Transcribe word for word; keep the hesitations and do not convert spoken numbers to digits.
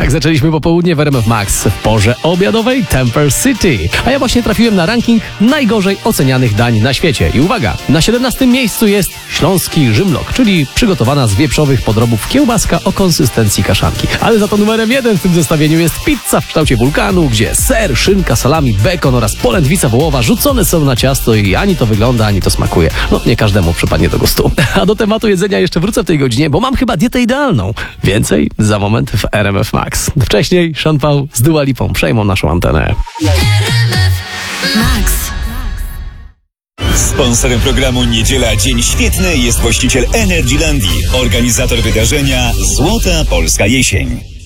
Tak zaczęliśmy popołudnie w R M F Max w porze obiadowej Temper City. A ja właśnie trafiłem na ranking najgorzej ocenianych dań na świecie. I uwaga, na siedemnastym miejscu jest śląski Rzymlok, czyli przygotowana z wieprzowych podrobów kiełbaska o konsystencji kaszanki. Ale za to numerem jeden w tym zestawieniu jest pizza w kształcie wulkanu, gdzie ser, szynka, salami, bekon oraz polędwica wołowa rzucone są na ciasto i ani to wygląda, ani to smakuje. No, nie każdemu przypadnie do gustu. A do tematu jedzenia jeszcze wrócę w tej godzinie, bo mam chyba dietę idealną. Więcej za moment w R M F Max. Wcześniej Sean Paul z Dua Lipą przejmą naszą antenę. Max. Sponsorem programu Niedziela Dzień Świetny jest właściciel Energylandii, organizator wydarzenia Złota Polska Jesień.